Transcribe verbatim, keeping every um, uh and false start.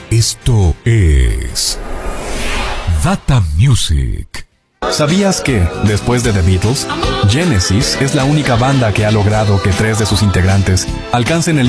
Esto es Data Music. ¿Sabías que, después de The Beatles, Genesis es la única banda que ha logrado que tres de sus integrantes alcancen el